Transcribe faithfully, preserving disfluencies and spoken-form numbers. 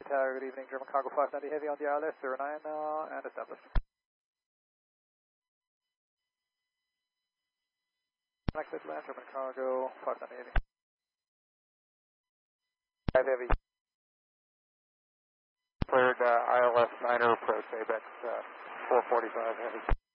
Tower, good evening, German Cargo five ninety Heavy on the I L S, zero nine uh, and established. Connected land, German Cargo five ninety Heavy. five Heavy. Cleared uh, I L S niner approach, A B E X uh, four forty-five Heavy.